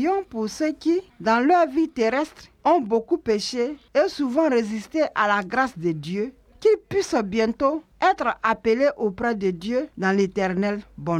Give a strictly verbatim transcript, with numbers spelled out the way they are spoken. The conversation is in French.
Prions pour ceux qui, dans leur vie terrestre, ont beaucoup péché et souvent résisté à la grâce de Dieu, qu'ils puissent bientôt être appelés auprès de Dieu dans l'éternelle bonté.